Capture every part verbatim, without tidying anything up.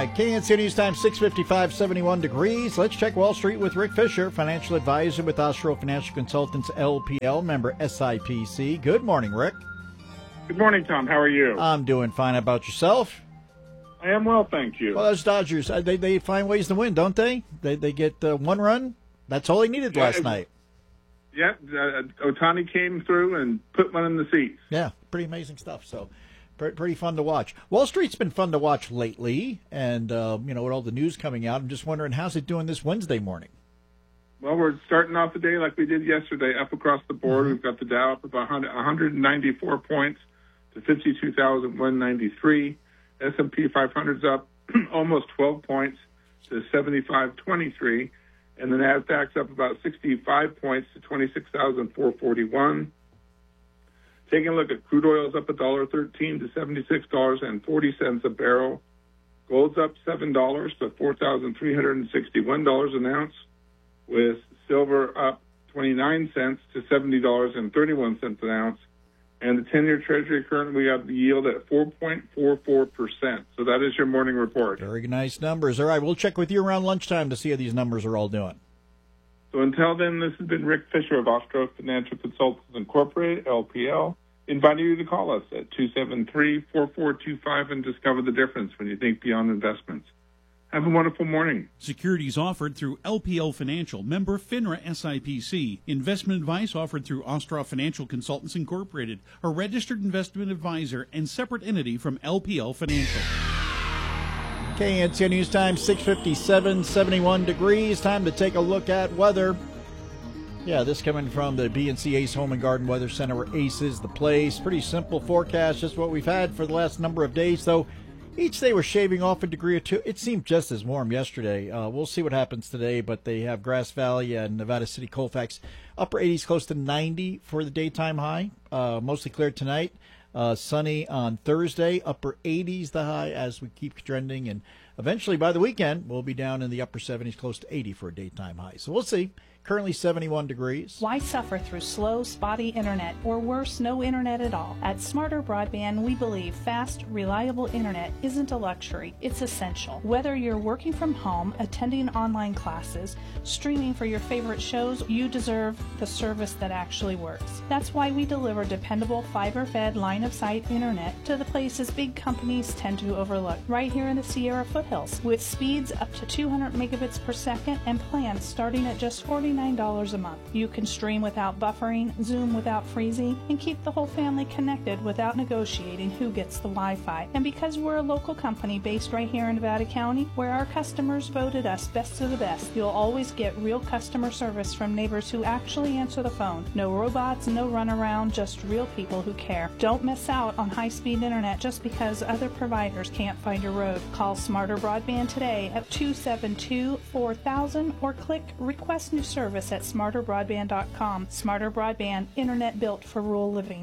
right, K N C News Time, six fifty-five, seventy-one degrees. Let's check Wall Street with Rick Fisher, financial advisor with Ostro Financial Consultants, L P L, member S I P C. Good morning, Rick. Good morning, Tom. How are you? I'm doing fine. How about yourself? I am well, thank you. Well, those Dodgers, uh, they they find ways to win, don't they? They they get uh, one run. That's all they needed yeah, last it, night. Yeah, uh, Ohtani came through and put one in the seats. Yeah, pretty amazing stuff. So, pretty fun to watch. Wall Street's been fun to watch lately, and uh, you know, with all the news coming out, I'm just wondering how's it doing this Wednesday morning. Well, we're starting off the day like we did yesterday, up across the board. Mm-hmm. We've got the Dow up about one hundred ninety-four points to fifty-two thousand one hundred ninety-three. S and P five hundred's up almost twelve points to seventy-five twenty-three, and the Nasdaq's up about sixty-five points to twenty-six thousand four hundred forty-one. Taking a look at crude oil's up one dollar thirteen to seventy-six dollars and forty cents a barrel. Gold's up seven dollars to four thousand three hundred sixty-one dollars an ounce, with silver up twenty-nine cents to seventy dollars and thirty-one cents an ounce. And the ten-year Treasury currently have the yield at four point four four percent. So that is your morning report. Very nice numbers. All right, we'll check with you around lunchtime to see how these numbers are all doing. So until then, this has been Rick Fisher of Ostro Financial Consultants Incorporated, L P L, inviting you to call us at two seven three, four four two five and discover the difference when you think beyond investments. Have a wonderful morning. Securities offered through L P L Financial, member FINRA S I P C. Investment advice offered through Ostroff Financial Consultants Incorporated, a registered investment advisor and separate entity from L P L Financial. K N C News Time, six fifty-seven, seventy-one degrees. Time to take a look at weather. Yeah, this coming from the B and C Ace Home and Garden Weather Center, where Ace is the place. Pretty simple forecast, just what we've had for the last number of days, though. Each day we're shaving off a degree or two. It seemed just as warm yesterday. Uh, we'll see what happens today, but they have Grass Valley and Nevada City, Colfax, upper eighties, close to ninety for the daytime high. Uh, mostly clear tonight. Uh, sunny on Thursday, upper eighties the high as we keep trending. And eventually by the weekend, we'll be down in the upper seventies, close to eighty for a daytime high. So we'll see. Currently seventy-one degrees. Why suffer through slow, spotty internet, or worse, no internet at all? At Smarter Broadband, we believe fast, reliable internet isn't a luxury, it's essential. Whether you're working from home, attending online classes, streaming for your favorite shows, you deserve the service that actually works. That's why we deliver dependable, fiber-fed, line-of-sight internet to the places big companies tend to overlook, right here in the Sierra foothills, with speeds up to two hundred megabits per second and plans starting at just forty-nine dollars a month. You can stream without buffering, Zoom without freezing, and keep the whole family connected without negotiating who gets the Wi-Fi. And because we're a local company based right here in Nevada County, where our customers voted us best of the best, you'll always get real customer service from neighbors who actually answer the phone. No robots, no runaround, just real people who care. Don't miss out on high-speed internet just because other providers can't find your road. Call Smarter Broadband today at two seven two, four thousand or click Request New Service at smarter broadband dot com. Smarter Broadband, internet built for rural living.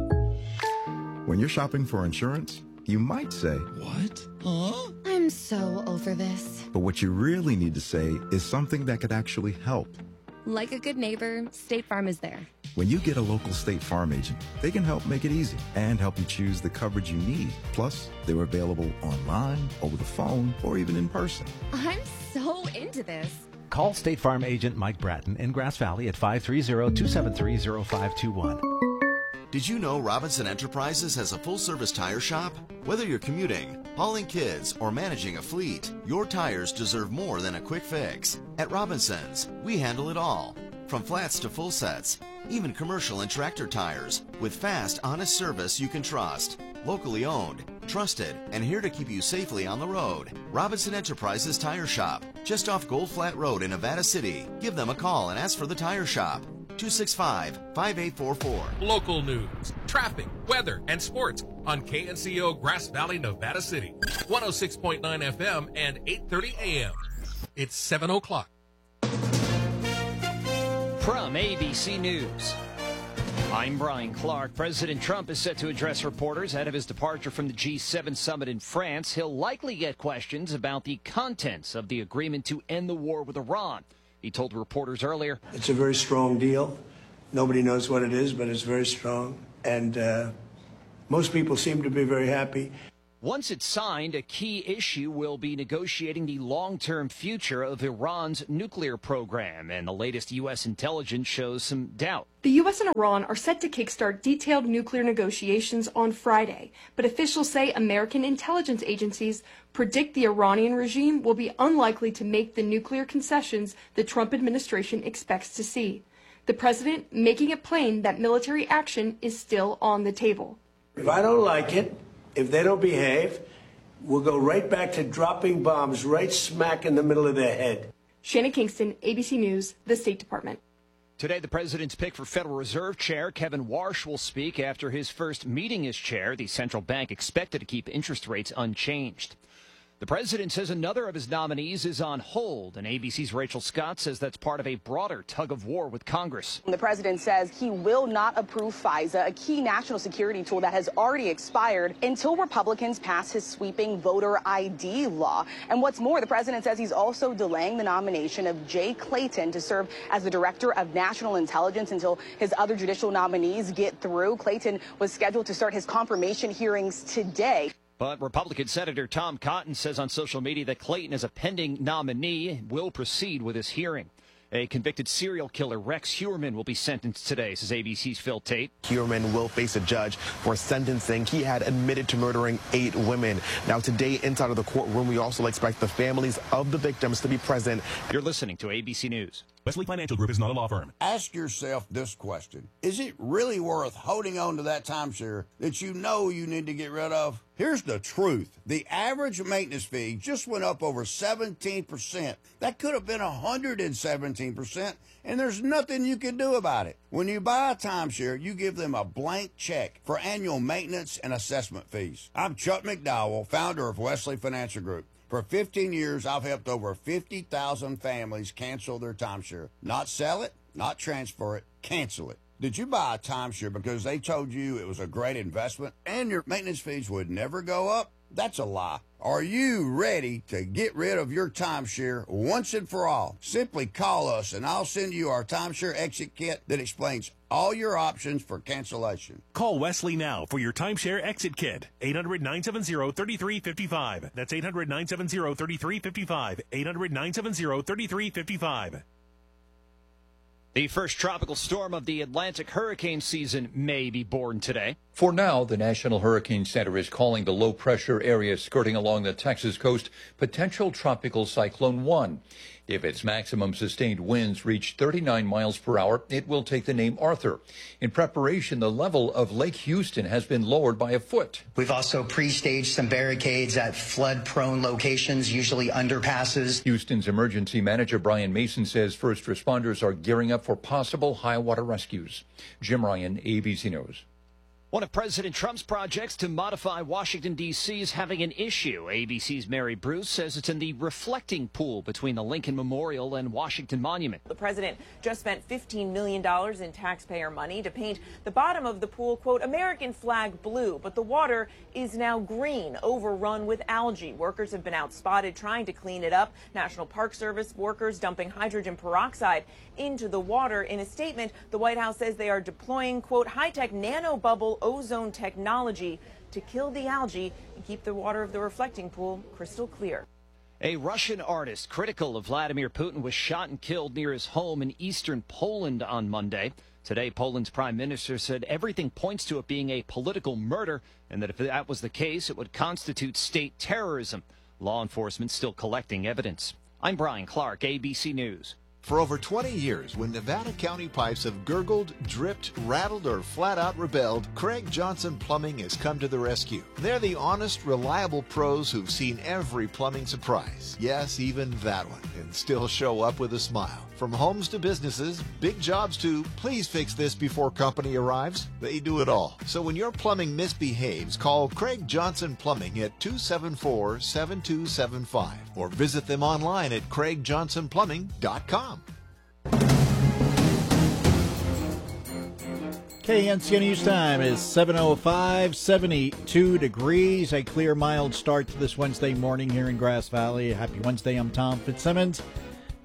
When you're shopping for insurance, you might say, "What? Huh? I'm so over this." But what you really need to say is something that could actually help. Like a good neighbor, State Farm is there. When you get a local State Farm agent, they can help make it easy and help you choose the coverage you need. Plus, they're available online, over the phone, or even in person. I'm so into this. Call State Farm agent Mike Bratton in Grass Valley at five three zero, two seven three, zero five two one. Did you know Robinson Enterprises has a full-service tire shop? Whether you're commuting, hauling kids, or managing a fleet, your tires deserve more than a quick fix. At Robinson's, we handle it all, from flats to full sets, even commercial and tractor tires, with fast, honest service you can trust. Locally owned, trusted, and here to keep you safely on the road. Robinson Enterprises Tire Shop, just off Gold Flat Road in Nevada City. Give them a call and ask for the Tire Shop. two six five, five eight four four. Local news, traffic, weather, and sports on K N C O Grass Valley, Nevada City. one oh six point nine F M and eight thirty A M. It's seven o'clock. From A B C News, I'm Brian Clark. President Trump is set to address reporters ahead of his departure from the G seven summit in France. He'll likely get questions about the contents of the agreement to end the war with Iran. He told reporters earlier, "It's a very strong deal. Nobody knows what it is, but it's very strong. And uh, most people seem to be very happy." Once it's signed, a key issue will be negotiating the long-term future of Iran's nuclear program, and the latest U S intelligence shows some doubt. The U S and Iran are set to kickstart detailed nuclear negotiations on Friday, but officials say American intelligence agencies predict the Iranian regime will be unlikely to make the nuclear concessions the Trump administration expects to see. The president making it plain that military action is still on the table. If I don't like it, if they don't behave, we'll go right back to dropping bombs right smack in the middle of their head. Shannon Kingston, A B C News, the State Department. Today, the president's pick for Federal Reserve Chair Kevin Warsh will speak after his first meeting as chair. The central bank expected to keep interest rates unchanged. The president says another of his nominees is on hold, and A B C's Rachel Scott says that's part of a broader tug-of-war with Congress. The president says he will not approve FISA, a key national security tool that has already expired, until Republicans pass his sweeping voter I D law. And what's more, the president says he's also delaying the nomination of Jay Clayton to serve as the director of national intelligence until his other judicial nominees get through. Clayton was scheduled to start his confirmation hearings today. But Republican Senator Tom Cotton says on social media that Clayton is a pending nominee and will proceed with his hearing. A convicted serial killer, Rex Heuermann, will be sentenced today, says A B C's Phil Tate. Heuermann will face a judge for sentencing. He had admitted to murdering eight women. Now, today, inside of the courtroom, we also expect the families of the victims to be present. You're listening to A B C News. Wesley Financial Group is not a law firm. Ask yourself this question. Is it really worth holding on to that timeshare that you know you need to get rid of? Here's the truth. The average maintenance fee just went up over seventeen percent. That could have been one hundred seventeen percent, and there's nothing you can do about it. When you buy a timeshare, you give them a blank check for annual maintenance and assessment fees. I'm Chuck McDowell, founder of Wesley Financial Group. For fifteen years, I've helped over fifty thousand families cancel their timeshare. Not sell it, not transfer it, cancel it. Did you buy a timeshare because they told you it was a great investment and your maintenance fees would never go up? That's a lie. Are you ready to get rid of your timeshare once and for all? Simply call us and I'll send you our timeshare exit kit that explains all your options for cancellation. Call Wesley now for your timeshare exit kit. eight hundred, nine seven zero, three three five five. That's eight hundred, nine seven zero, three three five five. eight hundred, nine seven zero, three three five five. The first tropical storm of the Atlantic hurricane season may be born today. For now, the National Hurricane Center is calling the low-pressure area skirting along the Texas coast potential tropical cyclone one. If its maximum sustained winds reach thirty-nine miles per hour, it will take the name Arthur. In preparation, the level of Lake Houston has been lowered by a foot. We've also pre-staged some barricades at flood-prone locations, usually underpasses. Houston's emergency manager, Brian Mason, says first responders are gearing up for possible high-water rescues. Jim Ryan, A B C News. One of President Trump's projects to modify Washington, D C is having an issue. A B C's Mary Bruce says it's in the reflecting pool between the Lincoln Memorial and Washington Monument. The president just spent fifteen million dollars in taxpayer money to paint the bottom of the pool, quote, American flag blue, but the water is now green, overrun with algae. Workers have been out spotted trying to clean it up. National Park Service workers dumping hydrogen peroxide into the water. In a statement, the White House says they are deploying, quote, high-tech nanobubble ozone technology to kill the algae and keep the water of the reflecting pool crystal clear. A Russian artist critical of Vladimir Putin was shot and killed near his home in eastern Poland on Monday. Today, Poland's prime minister said everything points to it being a political murder and that if that was the case, it would constitute state terrorism. Law enforcement still collecting evidence. I'm Brian Clark, A B C News. For over twenty years, when Nevada County pipes have gurgled, dripped, rattled, or flat out rebelled, Craig Johnson Plumbing has come to the rescue. They're the honest, reliable pros who've seen every plumbing surprise. Yes, even that one, and still show up with a smile. From homes to businesses, big jobs to please fix this before company arrives, they do it all. So when your plumbing misbehaves, call Craig Johnson Plumbing at two seven four, seven two seven five or visit them online at craig johnson plumbing dot com. K N C O News time is seven oh five, seventy-two degrees. A clear, mild start to this Wednesday morning here in Grass Valley. Happy Wednesday. I'm Tom Fitzsimmons.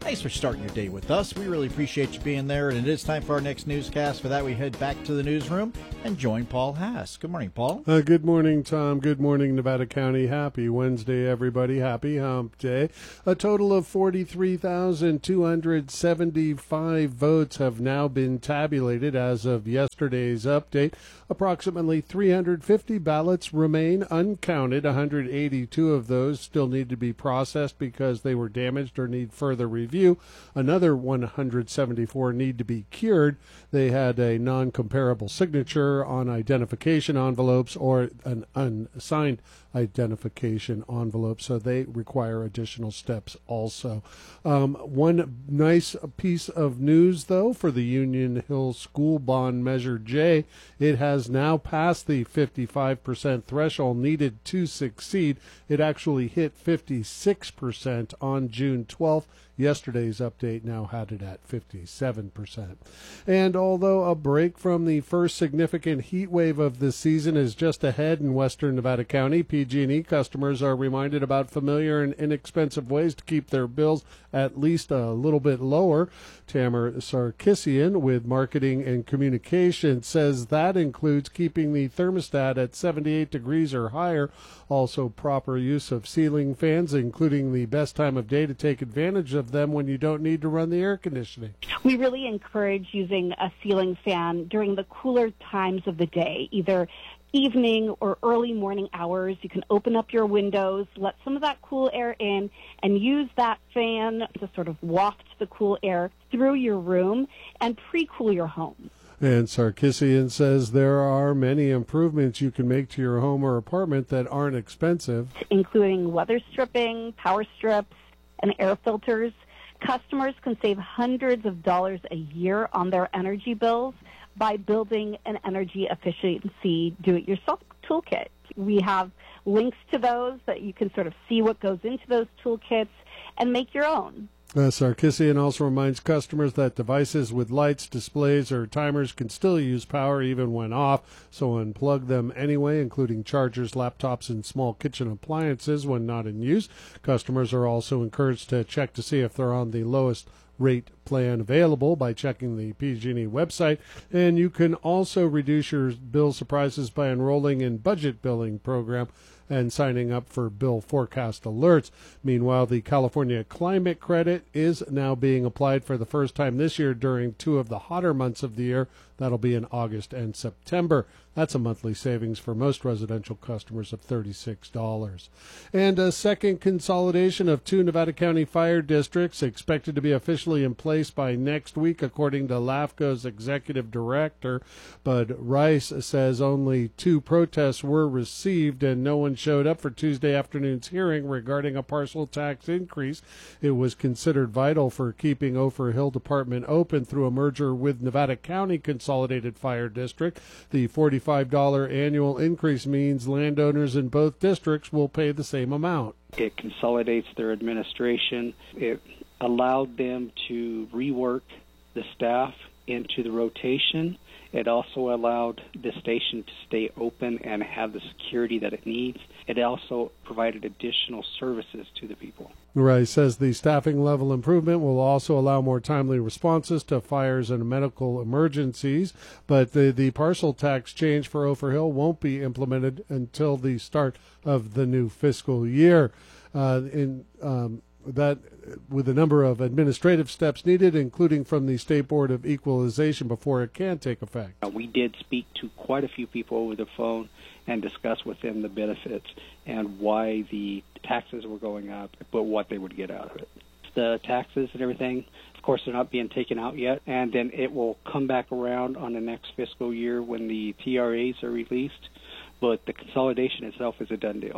Thanks for starting your day with us. We really appreciate you being there. And it is time for our next newscast. For that, we head back to the newsroom and join Paul Haas. Good morning, Paul. Uh, good morning, Tom. Good morning, Nevada County. Happy Wednesday, everybody. Happy Hump Day. A total of forty-three thousand two hundred seventy-five votes have now been tabulated as of yesterday's update. Approximately three hundred fifty ballots remain uncounted. one hundred eighty-two of those still need to be processed because they were damaged or need further review. Another one hundred seventy-four need to be cured. They had a non-comparable signature on identification envelopes or an unsigned identification envelope, so they require additional steps also. Um, one nice piece of news, though, for the Union Hill School Bond Measure J, it has now passed the fifty-five percent threshold needed to succeed. It actually hit fifty-six percent on June twelfth. Yesterday's update now had it at fifty-seven percent. And although a break from the first significant heat wave of the season is just ahead in western Nevada County, P G and E customers are reminded about familiar and inexpensive ways to keep their bills at least a little bit lower. Tamara Sarkissian with Marketing and Communication says that includes keeping the thermostat at seventy-eight degrees or higher, also proper use of ceiling fans, including the best time of day to take advantage of them when you don't need to run the air conditioning. We really encourage using a ceiling fan during the cooler times of the day, either evening or early morning hours. You can open up your windows, let some of that cool air in, and use that fan to sort of waft the cool air through your room and pre-cool your home. And Sarkissian says there are many improvements you can make to your home or apartment that aren't expensive, including weather stripping, power strips, and air filters. Customers can save hundreds of dollars a year on their energy bills by building an energy efficiency do-it-yourself toolkit. We have links to those that you can sort of see what goes into those toolkits and make your own. Uh, Sarkissian also reminds customers that devices with lights, displays, or timers can still use power even when off, so unplug them anyway, including chargers, laptops, and small kitchen appliances when not in use. Customers are also encouraged to check to see if they're on the lowest rate plan available by checking the P G and E website, and you can also reduce your bill surprises by enrolling in budget billing program and signing up for bill forecast alerts. Meanwhile, the California Climate Credit is now being applied for the first time this year during two of the hotter months of the year. That'll be in August and September. That's a monthly savings for most residential customers of thirty-six dollars. And a second consolidation of two Nevada County fire districts expected to be officially in place by next week, according to LAFCO's executive director. Bud Rice says only two protests were received and no one showed up for Tuesday afternoon's hearing regarding a parcel tax increase. It was considered vital for keeping Ophir Hill Department open through a merger with Nevada County Consolidated Fire District. The forty-five dollars annual increase means landowners in both districts will pay the same amount. It consolidates their administration. It allowed them to rework the staff into the rotation. It also allowed the station to stay open and have the security that it needs. It also provided additional services to the people. Rice says the staffing level improvement will also allow more timely responses to fires and medical emergencies, but the, the parcel tax change for Ophir Hill won't be implemented until the start of the new fiscal year. Uh, in um, that with a number of administrative steps needed, including from the State Board of Equalization, before it can take effect. We did speak to quite a few people over the phone and discuss with them the benefits and why the taxes were going up, but what they would get out of it. The taxes and everything, of course, they're not being taken out yet, and then it will come back around on the next fiscal year when the T R As are released, but the consolidation itself is a done deal.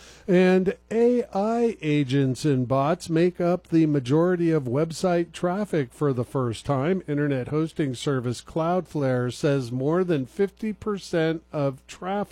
And A I agents and bots make up the majority of website traffic for the first time. Internet hosting service Cloudflare says more than fifty percent of traffic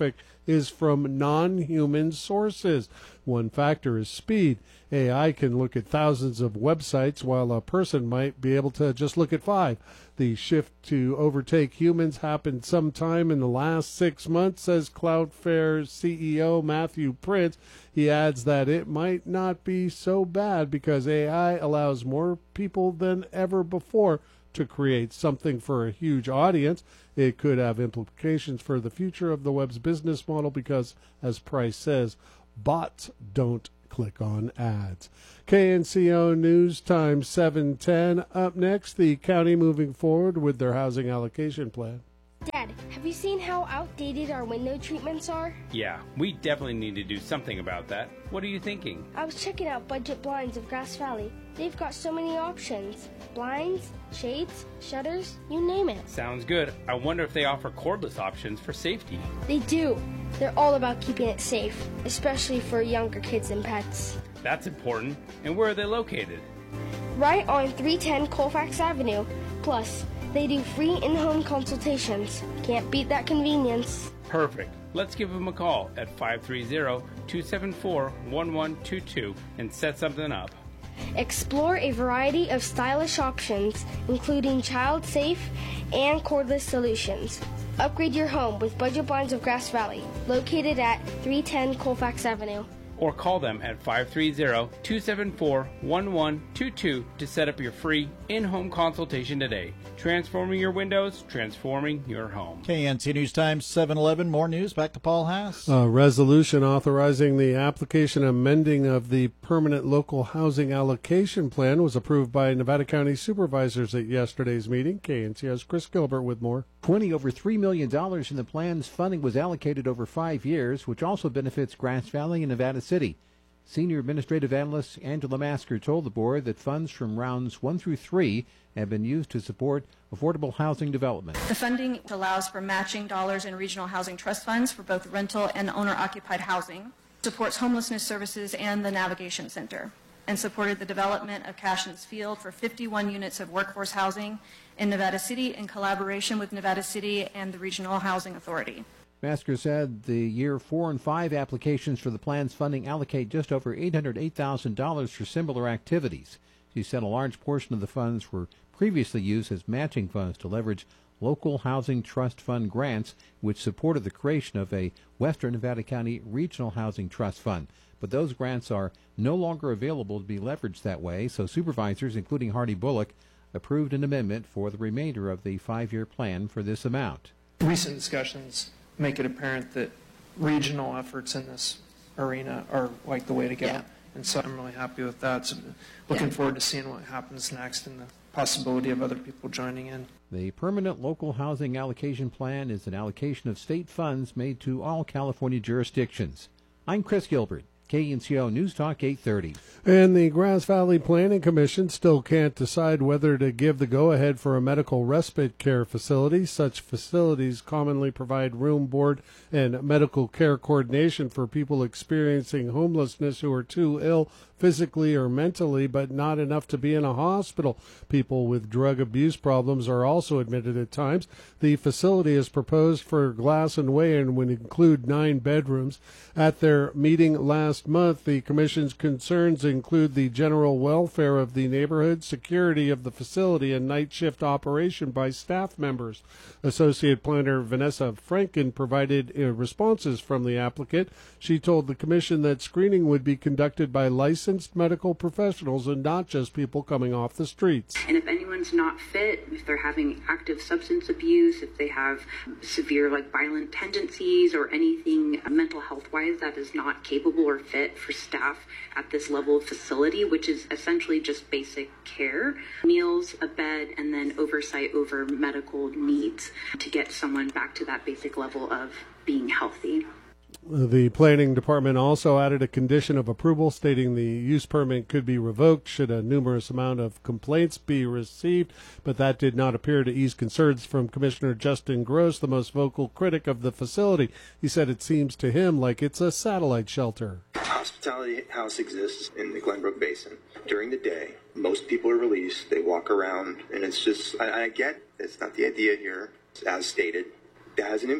is from non-human sources. One factor is speed. A I can look at thousands of websites while a person might be able to just look at five. The shift to overtake humans happened sometime in the last six months, says Cloudflare C E O Matthew Prince. He adds that it might not be so bad because A I allows more people than ever before to create something for a huge audience. It could have implications for the future of the web's business model because, as Price says, bots don't click on ads. K N C O News Time seven ten. Up next, the county moving forward with their housing allocation plan. Dad, have you seen how outdated our window treatments are? Yeah, we definitely need to do something about that. What are you thinking? I was checking out Budget Blinds of Grass Valley. They've got so many options. Blinds, shades, shutters, you name it. Sounds good. I wonder if they offer cordless options for safety. They do. They're all about keeping it safe, especially for younger kids and pets. That's important. And where are they located? Right on three ten Colfax Avenue. Plus, they do free in-home consultations. Can't beat that convenience. Perfect. Let's give them a call at five three zero, two seven four, one one two two and set something up. Explore a variety of stylish options, including child-safe and cordless solutions. Upgrade your home with Budget Blinds of Grass Valley, located at three ten Colfax Avenue. Or call them at five three zero, two seven four, one one two two to set up your free in-home consultation today. Transforming your windows, transforming your home. K N C News Time seven eleven. More news. Back to Paul Haas. A resolution authorizing the application amending of the permanent local housing allocation plan was approved by Nevada County supervisors at yesterday's meeting. K N C has Chris Gilbert with more. twenty over three million dollars in the plan's funding was allocated over five years, which also benefits Grass Valley and Nevada City. Senior Administrative Analyst Angela Masker told the board that funds from rounds one through three have been used to support affordable housing development. The funding allows for matching dollars in regional housing trust funds for both rental and owner-occupied housing, supports homelessness services and the Navigation Center, and supported the development of Cashins Field for fifty-one units of workforce housing in Nevada City in collaboration with Nevada City and the Regional Housing Authority. Masker said the year four and five applications for the plan's funding allocate just over eight hundred eight thousand dollars for similar activities. She said a large portion of the funds were previously used as matching funds to leverage local housing trust fund grants, which supported the creation of a Western Nevada County Regional Housing Trust Fund. But those grants are no longer available to be leveraged that way, so supervisors, including Hardy Bullock, approved an amendment for the remainder of the five-year plan for this amount. Recent discussions make it apparent that regional efforts in this arena are like the way to go. Yeah. And so I'm really happy with that. So looking yeah. forward to seeing what happens next and the possibility of other people joining in. The Permanent Local Housing Allocation Plan is an allocation of state funds made to all California jurisdictions. I'm Chris Gilbert, K N C O News Talk eight thirty. And the Grass Valley Planning Commission still can't decide whether to give the go-ahead for a medical respite care facility. Such facilities commonly provide room, board, and medical care coordination for people experiencing homelessness who are too ill physically or mentally, but not enough to be in a hospital. People with drug abuse problems are also admitted at times. The facility is proposed for Glass and Way and would include nine bedrooms. At their meeting last month, the Commission's concerns include the general welfare of the neighborhood, security of the facility, and night shift operation by staff members. Associate Planner Vanessa Franken provided uh, responses from the applicant. She told the Commission that screening would be conducted by licensed medical professionals and not just people coming off the streets. And if anyone's not fit, if they're having active substance abuse, if they have severe like violent tendencies or anything mental health wise that is not capable or fit for staff at this level of facility, which is essentially just basic care, meals, a bed, and then oversight over medical needs to get someone back to that basic level of being healthy. The Planning Department also added a condition of approval stating the use permit could be revoked should a numerous amount of complaints be received, but that did not appear to ease concerns from Commissioner Justin Gross, the most vocal critic of the facility. He said it seems to him like it's a satellite shelter. Hospitality House exists in the Glenbrook Basin. During the day, most people are released. They walk around, and it's just, I, I get it's not the idea here, as stated. That has an impact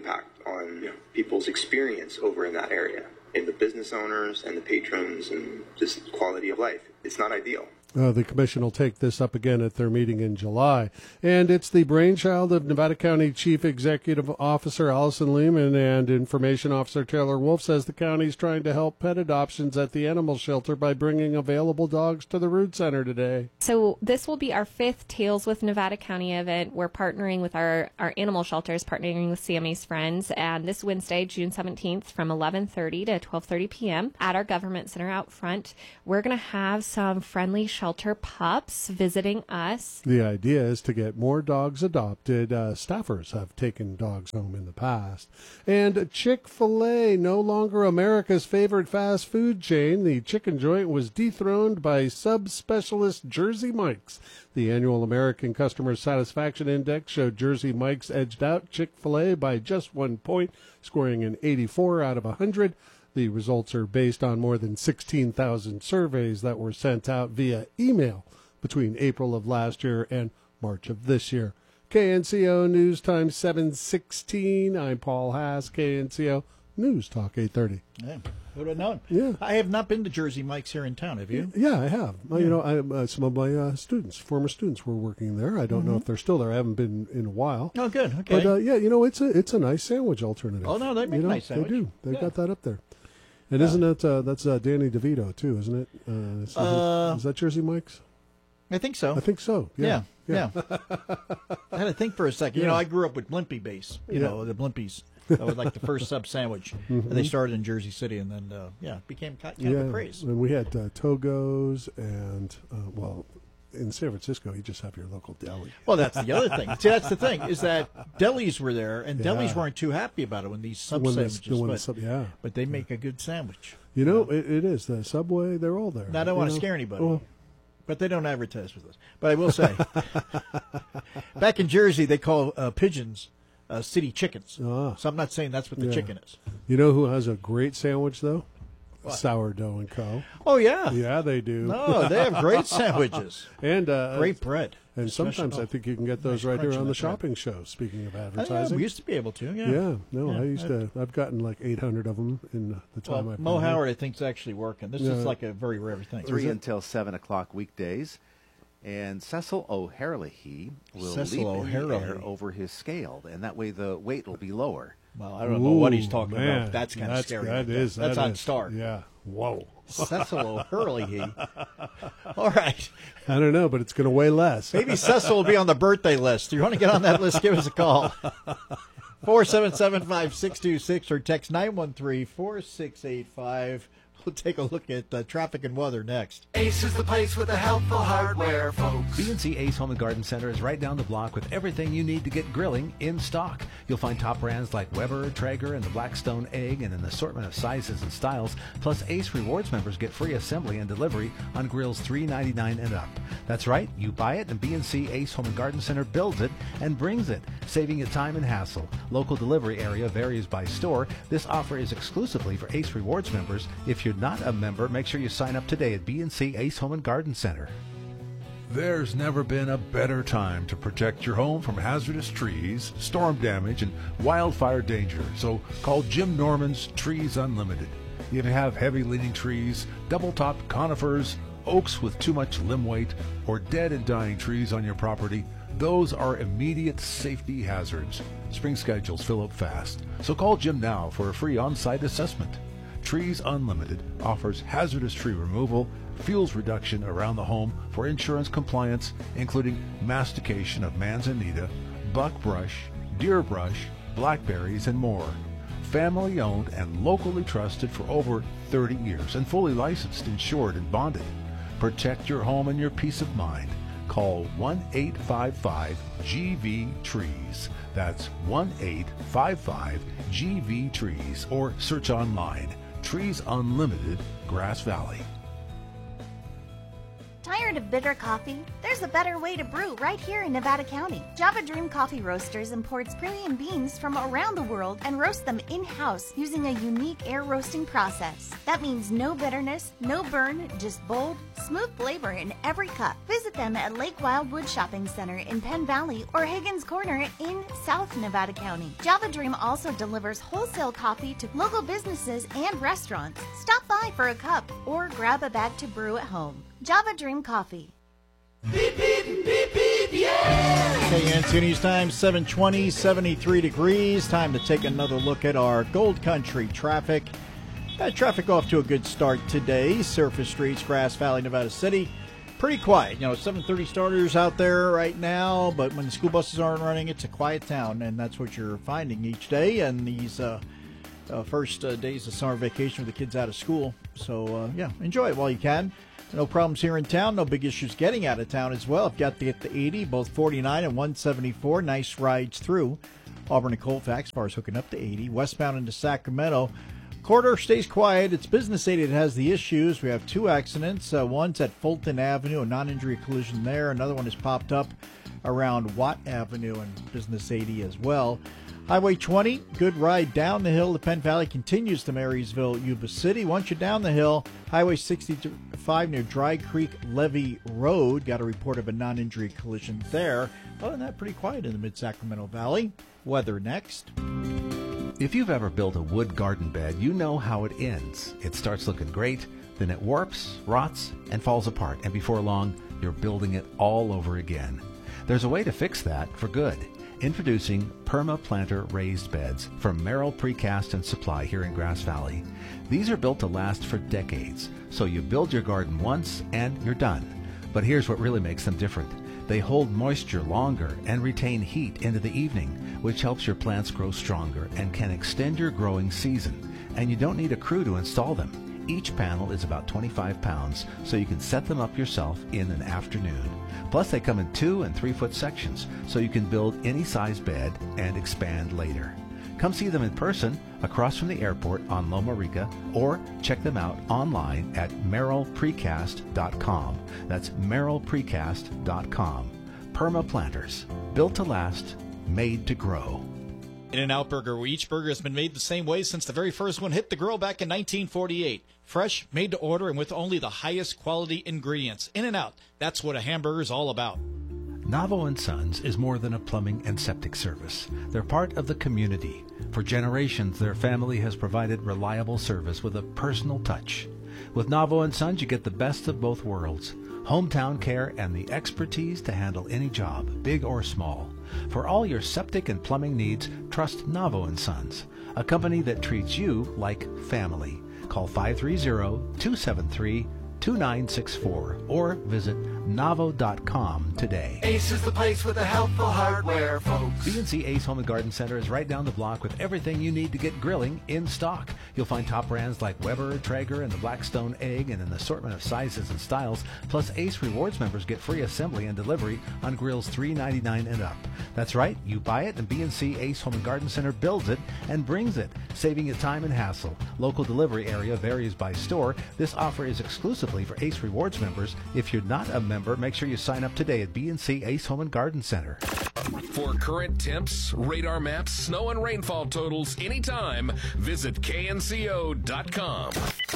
on yeah. people's experience over in that area, and the business owners and the patrons and just quality of life. It's not ideal. Uh, the commission will take this up again at their meeting in July. And it's the brainchild of Nevada County Chief Executive Officer Allison Lehman, and Information Officer Taylor Wolf says the county is trying to help pet adoptions at the animal shelter by bringing available dogs to the Root Center today. So this will be our fifth Tales with Nevada County event. We're partnering with our, our animal shelters, partnering with Sammy's Friends. And this Wednesday, June seventeenth, from eleven thirty to twelve thirty p.m. at our government center out front, we're going to have some friendly shelters shelter pups visiting us. The idea is to get more dogs adopted. Uh, staffers have taken dogs home in the past. And Chick-fil-A, no longer America's favorite fast food chain. The chicken joint was dethroned by subspecialist Jersey Mike's. The annual American Customer Satisfaction Index showed Jersey Mike's edged out Chick-fil-A by just one point, scoring an eighty-four out of one hundred. The results are based on more than sixteen thousand surveys that were sent out via email between April of last year and March of this year. K N C O News Time seven sixteen. I'm Paul Haas, K N C O News Talk eight thirty. Yeah, who would have known? Yeah. I have not been to Jersey Mike's here in town, have you? Yeah, I have. Yeah. You know, I, uh, some of my uh, students, former students, were working there. I don't mm-hmm. know if they're still there. I haven't been in a while. Oh, good. Okay. But, uh, yeah, you know, it's a it's a nice sandwich alternative. Oh, no, they make you know, nice sandwich. They do. They've yeah. got that up there. And isn't it, uh, that's uh, Danny DeVito, too, isn't it? Uh, is, uh, it? Is that Jersey Mike's? I think so. I think so, yeah. Yeah, yeah. yeah. I had to think for a second. You yeah. know, I grew up with Blimpie base, you yeah. know, the Blimpies. That was like the first sub sandwich. Mm-hmm. And they started in Jersey City, and then, uh, yeah, it became kind yeah. of a craze. And we had uh, Togo's, and, uh, well, in San Francisco, you just have your local deli. Well, that's the other thing. See, that's the thing, is that delis were there, and Yeah. delis weren't too happy about it when these sub When they- sandwiches, when the but, sub- yeah. but they make a good sandwich. You know, it, it is. The Subway, they're all there. Now, I don't You want to know? scare anybody, Well, but they don't advertise with us. But I will say, back in Jersey, they call uh, pigeons uh, city chickens. Ah. So I'm not saying that's what the yeah. chicken is. You know who has a great sandwich, though? Sourdough and Co. Oh, yeah. Yeah, they do. No, they have great sandwiches. and uh, great bread. And Special- sometimes I oh, think you can get those nice right here crunch in on the that bread. shopping show, speaking of Oh, advertising. yeah, we used to be able to, yeah. Yeah, no, Yeah, I used I- to. I've gotten like eight hundred of them in the time Well, I've Mo been here. Howard, I think, is actually working. This Yeah. is like a very rare thing. Three until seven o'clock weekdays, and Cecil O'Herlihy will Cecil leap in the O'Herlihy. air over his scale, and that way the weight will be lower. Well, I don't know what he's Ooh, talking man. about. That's kind of That's- scary. that right is- there. That's that on is. Star. Yeah. Whoa. Cecil O'Herlihy. All right. I don't know, but it's going to weigh less. Maybe Cecil will be on the birthday list. You want to get on that list, give us a call. four seven seven, five six two six or text nine one three, four six eight five. We'll take a look at uh, traffic and weather next. Ace is the place with the helpful hardware, folks. B and C Ace Home and Garden Center is right down the block with everything you need to get grilling in stock. You'll find top brands like Weber, Traeger, and the Blackstone Egg, and an assortment of sizes and styles. Plus, Ace Rewards members get free assembly and delivery on grills three ninety-nine and up. That's right, you buy it, and B and C Ace Home and Garden Center builds it and brings it, saving you time and hassle. Local delivery area varies by store. This offer is exclusively for Ace Rewards members. If you're not a member, make sure you sign up today at B and C Ace Home and Garden Center. There's never been a better time to protect your home from hazardous trees, storm damage, and wildfire danger. So call Jim Norman's Trees Unlimited. If you have heavy leaning trees, double-topped conifers, oaks with too much limb weight, or dead and dying trees on your property, those are immediate safety hazards. Spring schedules fill up fast. So call Jim now for a free on-site assessment. Trees Unlimited offers hazardous tree removal, fuels reduction around the home for insurance compliance, including mastication of manzanita, buckbrush, deer brush, blackberries, and more. Family owned and locally trusted for over thirty years and fully licensed, insured, and bonded. Protect your home and your peace of mind. Call one eight five five G V Trees. That's one eight five five G V Trees, or search online. Trees Unlimited, Grass Valley. Tire Tired of bitter coffee? There's a better way to brew right here in Nevada County. Java Dream Coffee Roasters imports premium beans from around the world and roasts them in-house using a unique air roasting process. That means no bitterness, no burn, just bold, smooth flavor in every cup. Visit them at Lake Wildwood Shopping Center in Penn Valley or Higgins Corner in South Nevada County. Java Dream also delivers wholesale coffee to local businesses and restaurants. Stop by for a cup or grab a bag to brew at home. Java Dream Coffee. Beep, beep, beep, beep, yeah! K N C News Time, seven twenty, seventy-three degrees. Time to take another look at our Gold Country traffic. Uh, traffic off to a good start today. Surface streets, Grass Valley, Nevada City. Pretty quiet. You know, seven thirty starters out there right now, but when the school buses aren't running, it's a quiet town, and that's what you're finding each day. And these uh, uh, first uh, days of summer vacation with the kids out of school. So, uh, yeah, enjoy it while you can. No problems here in town. No big issues getting out of town as well. If you got to get the eighty, both forty-nine and one seventy-four. Nice rides through Auburn and Colfax as far as hooking up to eighty. Westbound into Sacramento. Corridor stays quiet. It's Business eighty that has the issues. We have two accidents. Uh, one's at Fulton Avenue, a non-injury collision there. Another one has popped up around Watt Avenue and Business eighty as well. Highway twenty, good ride down the hill. The Penn Valley continues to Marysville, Yuba City. Once you're down the hill, Highway sixty-five near Dry Creek Levee Road. Got a report of a non-injury collision there. Other than that, pretty quiet in the mid-Sacramento Valley. Weather next. If you've ever built a wood garden bed, you know how it ends. It starts looking great, then it warps, rots, and falls apart. And before long, you're building it all over again. There's a way to fix that for good. Introducing PermaPlanter raised beds from Merrill Precast and Supply here in Grass Valley. These are built to last for decades, so you build your garden once and you're done. But here's what really makes them different. They hold moisture longer and retain heat into the evening, which helps your plants grow stronger and can extend your growing season. And you don't need a crew to install them. Each panel is about twenty-five pounds, so you can set them up yourself in an afternoon. Plus, they come in two and three foot sections, so you can build any size bed and expand later. Come see them in person across from the airport on Loma Rica, or check them out online at merrill precast dot com. That's merrill precast dot com. PermaPlanters, built to last, made to grow. In-N-Out Burger, where each burger has been made the same way since the very first one hit the grill back in nineteen forty-eight. Fresh, made to order, and with only the highest quality ingredients. In-N-Out, that's what a hamburger is all about. Navo and Sons is more than a plumbing and septic service. They're part of the community. For generations, their family has provided reliable service with a personal touch. With Navo and Sons, you get the best of both worlds. Hometown care and the expertise to handle any job, big or small. For all your septic and plumbing needs, trust Navo and Sons, a company that treats you like family. Call five three zero, two seven three, two nine six four or visit navo dot com today. Ace is the place with the helpful hardware, folks. B and C Ace Home and Garden Center is right down the block with everything you need to get grilling in stock. You'll find top brands like Weber, Traeger, and the Blackstone Egg in an assortment of sizes and styles. Plus, Ace Rewards members get free assembly and delivery on grills three ninety-nine and up. That's right, you buy it and B and C Ace Home and Garden Center builds it and brings it, saving you time and hassle. Local delivery area varies by store. This offer is exclusively for Ace Rewards members. If you're not a member, make sure you sign up today at B and C Ace Home and Garden Center. For current temps, radar maps, snow and rainfall totals anytime, visit K N C O dot com.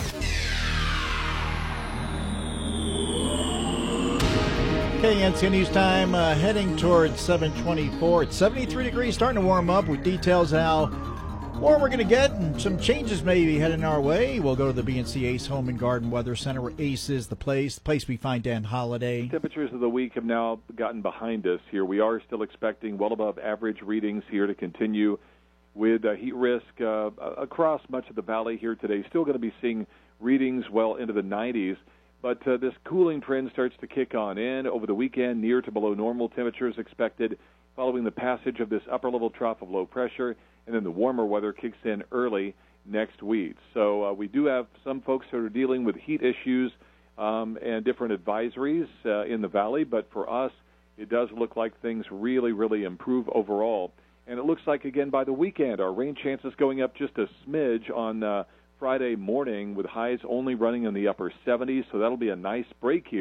K N C News Time, uh, heading towards seven twenty-four. It's seventy-three degrees, starting to warm up with details how warm we're going to get and some changes maybe heading our way. We'll go to the B and C Ace Home and Garden Weather Center, where Ace is the place, the place we find Dan Holiday. Temperatures of the week have now gotten behind us here. We are still expecting well above average readings here to continue with uh, heat risk uh, across much of the valley here today. Still going to be seeing readings well into the nineties. But uh, this cooling trend starts to kick on in. Over the weekend, near to below normal temperatures expected following the passage of this upper-level trough of low pressure, and then the warmer weather kicks in early next week. So uh, we do have some folks that are dealing with heat issues um, and different advisories uh, in the valley, but for us, it does look like things really, really improve overall. And it looks like, again, by the weekend, our rain chances going up just a smidge on uh, Friday morning, with highs only running in the upper seventies, so that'll be a nice break here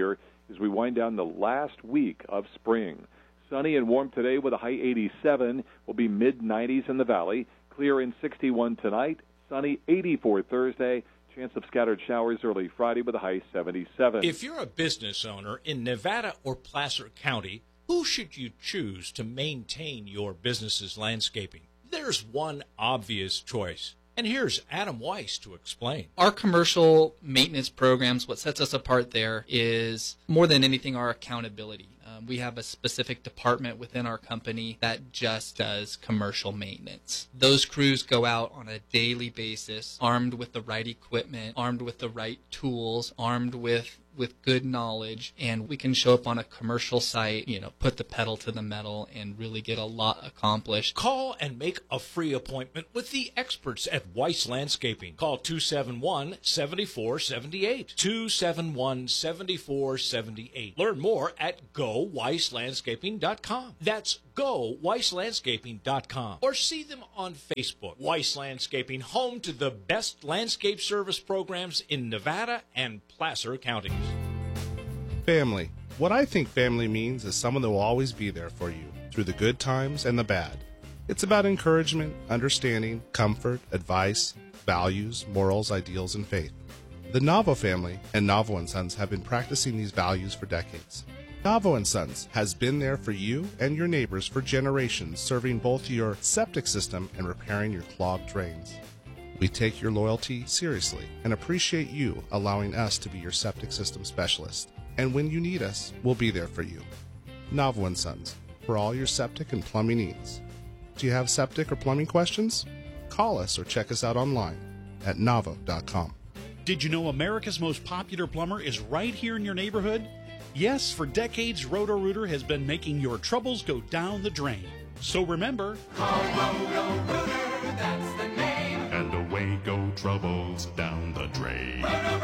as we wind down the last week of spring. Sunny and warm today with a high eighty-seven. Will be mid nineties in the valley. Clear in sixty-one tonight. Sunny eighty-four Thursday. Chance of scattered showers early Friday with a high seventy-seven. If you're a business owner in Nevada or Placer County, who should you choose to maintain your business's landscaping? There's one obvious choice. And here's Adam Weiss to explain. Our commercial maintenance programs, what sets us apart there is more than anything our accountability. Um, we have a specific department within our company that just does commercial maintenance. Those crews go out on a daily basis, armed with the right equipment, armed with the right tools, armed with with good knowledge, and we can show up on a commercial site, you know, put the pedal to the metal and really get a lot accomplished. Call and make a free appointment with the experts at Weiss Landscaping. Call two seven one, seven four seven eight, two seven one, seven four seven eight. Learn more at go weiss landscaping dot com. That's go weiss landscaping dot com. Or see them on Facebook. Weiss Landscaping, home to the best landscape service programs in Nevada and Placer counties. Family. What I think family means is someone that will always be there for you through the good times and the bad. It's about encouragement, understanding, comfort, advice, values, morals, ideals, and faith. The Navo family and Navo and Sons have been practicing these values for decades. Navo and Sons has been there for you and your neighbors for generations, serving both your septic system and repairing your clogged drains. We take your loyalty seriously and appreciate you allowing us to be your septic system specialist. And when you need us, we'll be there for you. Navo and Sons, for all your septic and plumbing needs. Do you have septic or plumbing questions? Call us or check us out online at navo dot com. Did you know America's most popular plumber is right here in your neighborhood? Yes, for decades, Roto-Rooter has been making your troubles go down the drain. So remember, call Roto-Rooter, that's the name. And away go troubles down the drain.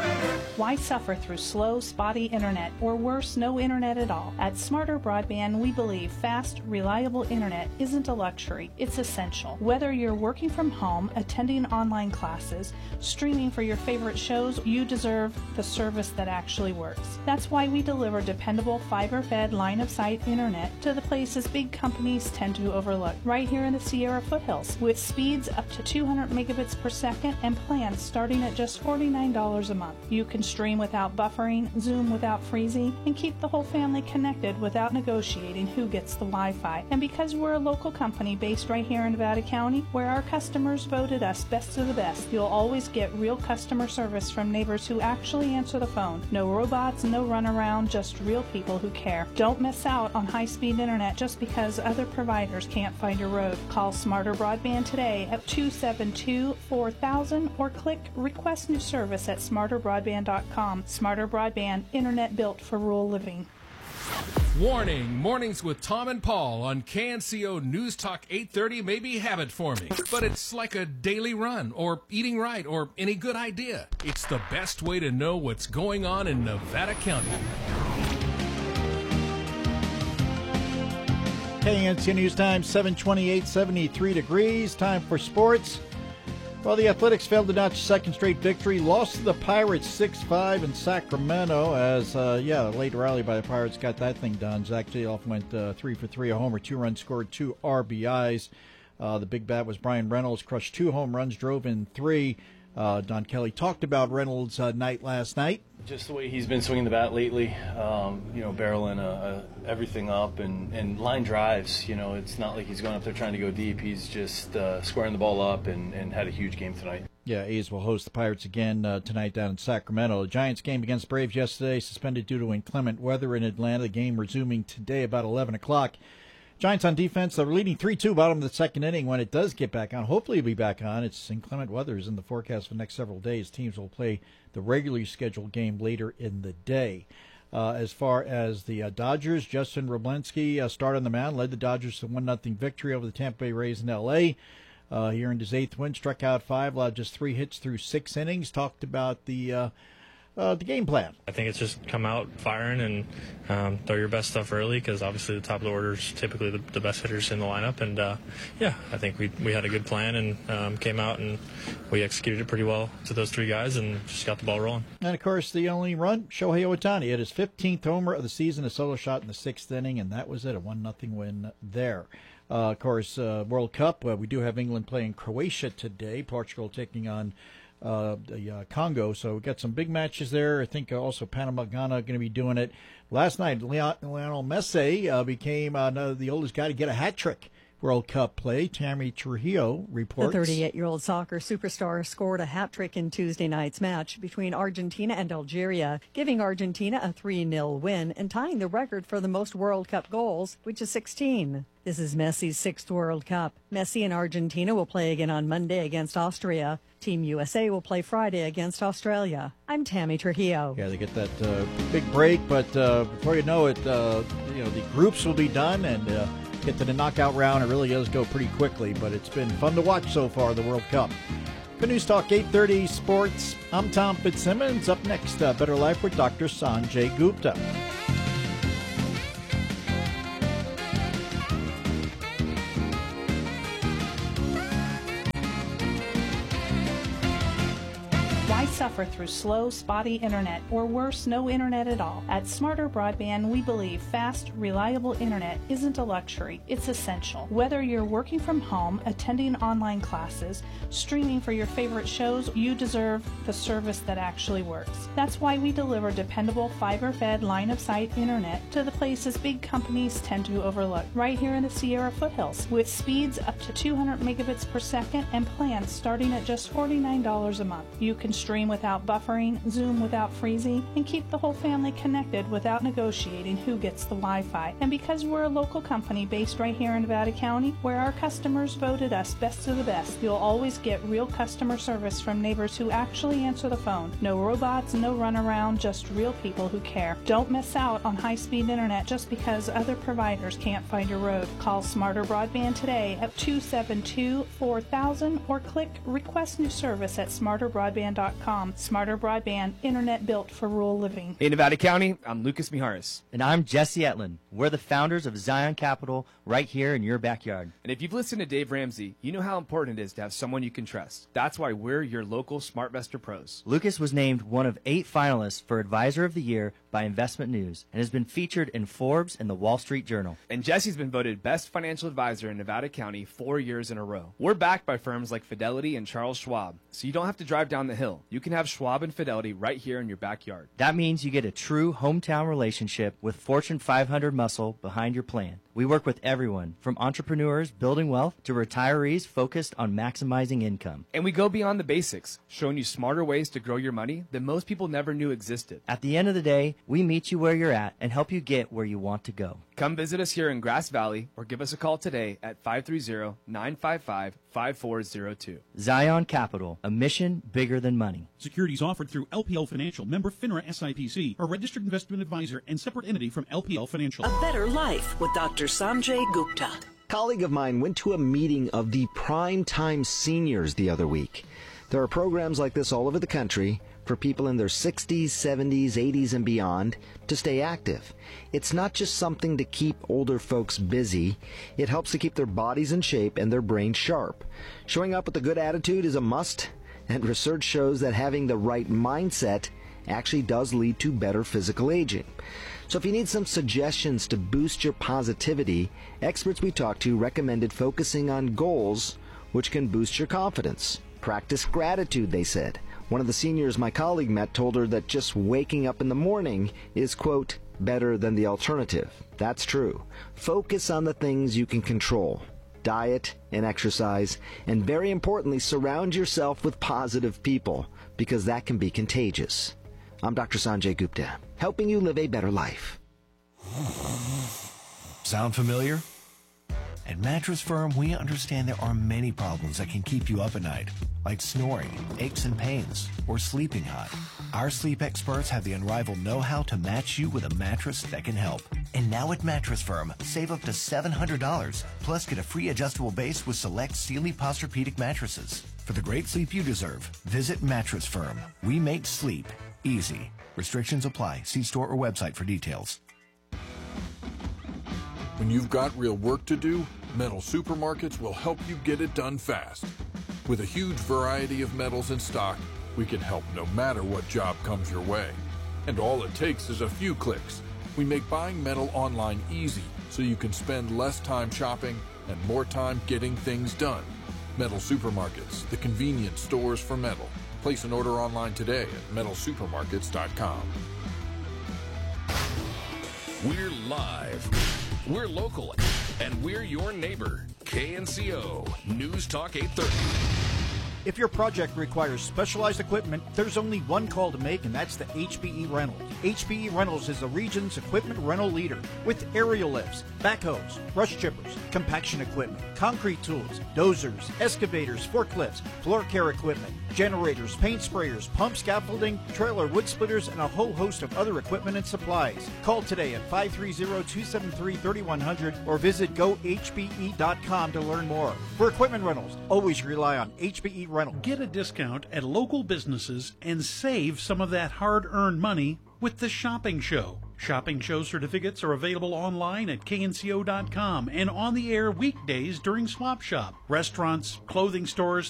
Why suffer through slow, spotty internet, or worse, no internet at all? At Smarter Broadband, we believe fast, reliable internet isn't a luxury, it's essential. Whether you're working from home, attending online classes, streaming for your favorite shows, you deserve the service that actually works. That's why we deliver dependable, fiber-fed, line-of-sight internet to the places big companies tend to overlook, right here in the Sierra foothills, with speeds up to two hundred megabits per second and plans starting at just forty-nine dollars a month. You can stream without buffering, Zoom without freezing, and keep the whole family connected without negotiating who gets the Wi-Fi. And because we're a local company based right here in Nevada County, where our customers voted us best of the best, you'll always get real customer service from neighbors who actually answer the phone. No robots, no runaround, just real people who care. Don't miss out on high-speed internet just because other providers can't find your road. Call Smarter Broadband today at two seven two, four thousand or click Request New Service at smarter broadband dot com. Smarter Broadband, internet built for rural living. Warning, mornings with Tom and Paul on K N C O News Talk eight thirty may be habit forming, but it's like a daily run or eating right or any good idea. It's the best way to know what's going on in Nevada County. K N C O News Time, seven twenty-eight, seventy-three degrees. Time for sports. Well, the Athletics failed to notch a second straight victory. Lost to the Pirates six five in Sacramento as, uh, yeah, a late rally by the Pirates got that thing done. Zach Geoff went uh, three for three, a homer, two runs scored, two R B Is. Uh, the big bat was Brian Reynolds, crushed two home runs, drove in three. Uh, Don Kelly talked about Reynolds' uh, night last night. Just the way he's been swinging the bat lately, um, you know, barreling uh, uh, everything up and, and line drives. You know, it's not like he's going up there trying to go deep. He's just uh, squaring the ball up and, and had a huge game tonight. Yeah, A's will host the Pirates again uh, tonight down in Sacramento. The Giants game against Braves yesterday suspended due to inclement weather in Atlanta. The game resuming today about eleven o'clock. Giants on defense, they're leading three two bottom of the second inning. When it does get back on, hopefully it'll be back on. It's inclement weather is in the forecast for the next several days. Teams will play the regularly scheduled game later in the day. Uh, as far as the uh, Dodgers, Justin Roblinski uh, started on the mound, led the Dodgers to one nothing victory over the Tampa Bay Rays in L A Uh, he earned his eighth win, struck out five, allowed just three hits through six innings. Talked about the uh, uh, the game plan. I think it's just come out firing and um, throw your best stuff early because obviously the top of the order is typically the, the best hitters in the lineup. And, uh, yeah, I think we we had a good plan and um, came out and we executed it pretty well to those three guys and just got the ball rolling. And, of course, the only run, Shohei Ohtani hit his fifteenth homer of the season, a solo shot in the sixth inning, and that was it, a one nothing win there. Uh, of course, uh, World Cup, uh, we do have England playing Croatia today, Portugal taking on Uh, the uh, Congo, so we've got some big matches there. I think uh, also Panama, Ghana going to be doing it. Last night, Leon, Lionel Messi uh, became uh, the oldest guy to get a hat trick. World Cup play. Tammy Trujillo reports. The thirty-eight-year-old soccer superstar scored a hat trick in Tuesday night's match between Argentina and Algeria, giving Argentina a three nil win and tying the record for the most World Cup goals, which is sixteen. This is Messi's sixth World Cup. Messi and Argentina will play again on Monday against Austria. Team U S A will play Friday against Australia. I'm Tammy Trujillo. Yeah, they get that uh, big break, but uh, before you know it, uh, you know the groups will be done and uh, get to the knockout round. It really does go pretty quickly, but it's been fun to watch so far, the World Cup. Good News Talk eight thirty Sports. I'm Tom Fitzsimmons. Up next, uh, Better Life with Doctor Sanjay Gupta. Suffer through slow, spotty internet, or worse, no internet at all. At Smarter Broadband, we believe fast, reliable internet isn't a luxury, it's essential. Whether you're working from home, attending online classes, streaming for your favorite shows, you deserve the service that actually works. That's why we deliver dependable, fiber-fed, line-of-sight internet to the places big companies tend to overlook, right here in the Sierra foothills, with speeds up to two hundred megabits per second and plans starting at just forty-nine dollars a month. You can stream without buffering, Zoom without freezing, and keep the whole family connected without negotiating who gets the Wi-Fi. And because we're a local company based right here in Nevada County, where our customers voted us best of the best, you'll always get real customer service from neighbors who actually answer the phone. No robots, no runaround, just real people who care. Don't miss out on high-speed internet just because other providers can't find your road. Call Smarter Broadband today at two seven two, four thousand or click Request New Service at smarter broadband dot com. Smarter Broadband, internet built for rural living. Hey, Nevada County, I'm Lucas Mijares. And I'm Jesse Etlin. We're the founders of Zion Capital right here in your backyard. And if you've listened to Dave Ramsey, you know how important it is to have someone you can trust. That's why we're your local SmartVestor pros. Lucas was named one of eight finalists for Advisor of the Year by Investment News and has been featured in Forbes and the Wall Street Journal. And Jesse's been voted Best Financial Advisor in Nevada County four years in a row. We're backed by firms like Fidelity and Charles Schwab, so you don't have to drive down the hill. You can have Schwab and Fidelity right here in your backyard. That means you get a true hometown relationship with Fortune five hundred muscle behind your plan. We work with everyone, from entrepreneurs building wealth to retirees focused on maximizing income. And we go beyond the basics, showing you smarter ways to grow your money that most people never knew existed. At the end of the day, we meet you where you're at and help you get where you want to go. Come visit us here in Grass Valley or give us a call today at five three zero, nine five five, five four zero two. Zion Capital, a mission bigger than money. Securities offered through L P L Financial, member FINRA S I P C, a registered investment advisor and separate entity from L P L Financial. A Better Life with Doctor Sanjay Gupta. A colleague of mine went to a meeting of the Primetime Seniors the other week. There are programs like this all over the country for people in their sixties, seventies, eighties, and beyond to stay active. It's not just something to keep older folks busy. It helps to keep their bodies in shape and their brains sharp. Showing up with a good attitude is a must, and research shows that having the right mindset actually does lead to better physical aging. So if you need some suggestions to boost your positivity, experts we talked to recommended focusing on goals which can boost your confidence. Practice gratitude, they said. One of the seniors my colleague met told her that just waking up in the morning is, quote, better than the alternative. That's true. Focus on the things you can control. Diet and exercise, and very importantly, surround yourself with positive people, because that can be contagious. I'm Doctor Sanjay Gupta, helping you live a better life. Sound familiar? At Mattress Firm, we understand there are many problems that can keep you up at night, like snoring, aches and pains, or sleeping hot. Our sleep experts have the unrivaled know-how to match you with a mattress that can help. And now at Mattress Firm, save up to seven hundred dollars, plus get a free adjustable base with select Sealy Posturepedic mattresses. For the great sleep you deserve, visit Mattress Firm. We make sleep easy. Restrictions apply. See store or website for details. When you've got real work to do, Metal Supermarkets will help you get it done fast. With a huge variety of metals in stock, we can help no matter what job comes your way. And all it takes is a few clicks. We make buying metal online easy so you can spend less time shopping and more time getting things done. Metal Supermarkets, the convenience stores for metal. Place an order online today at metal supermarkets dot com. We're live, we're local, and we're your neighbor. K N C O News Talk eight thirty. If your project requires specialized equipment, there's only one call to make, and that's the H B E Rentals. H B E Rentals is the region's equipment rental leader with aerial lifts, backhoes, brush chippers, compaction equipment, concrete tools, dozers, excavators, forklifts, floor care equipment, generators, paint sprayers, pump scaffolding, trailer wood splitters, and a whole host of other equipment and supplies. Call today at five three zero, two seven three, three one zero zero or visit go h b e dot com to learn more. For equipment rentals, always rely on H B E Rentals. Get a discount at local businesses and save some of that hard-earned money with the Shopping Show. Shopping Show certificates are available online at K N C O dot com and on the air weekdays during Swap Shop. Restaurants, clothing stores,